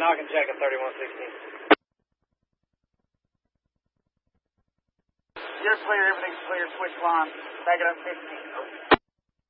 knock and check at 3116. You're clear, everything's clear, switch line. Back it up 15.